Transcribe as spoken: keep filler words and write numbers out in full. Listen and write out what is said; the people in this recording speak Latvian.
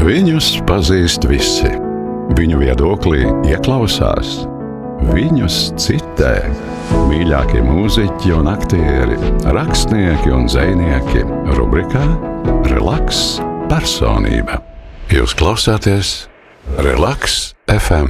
Viņus pazīst visi. Viņu viedoklī ieklausās. Viņus citē. Mīļākie mūziķi un aktieri, rakstnieki un dzejnieki. Rubrikā Relaks personība. Jūs klausāties Relaks F M.